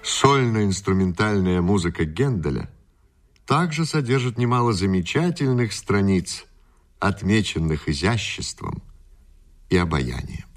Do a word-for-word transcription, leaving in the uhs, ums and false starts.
Сольно-инструментальная музыка Генделя также содержит немало замечательных страниц, отмеченных изяществом и обаянием.